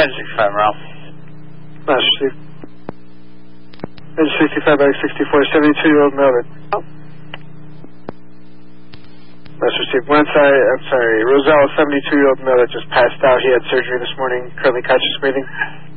1065, Ralph. Master Steve. Engine 65 by 64, 72-year-old male. Master Steve, I'm sorry, Roselle, 72-year-old male that just passed out. He had surgery this morning, currently conscious breathing.